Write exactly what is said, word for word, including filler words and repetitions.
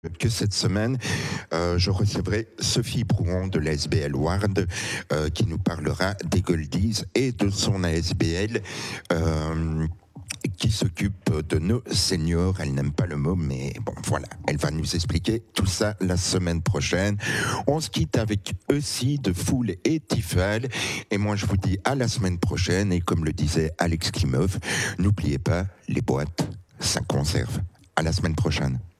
Que cette semaine, euh, je recevrai Sophie Brouon de l'A S B L Ward euh, qui nous parlera des Goldies et de son A S B L euh, qui s'occupe de nos seniors. Elle n'aime pas le mot, mais bon, voilà, elle va nous expliquer tout ça la semaine prochaine. On se quitte avec Eusie de Foule et Tifal. Et moi, je vous dis à la semaine prochaine. Et comme le disait Alex Klimov, n'oubliez pas, les boîtes, ça conserve. À la semaine prochaine.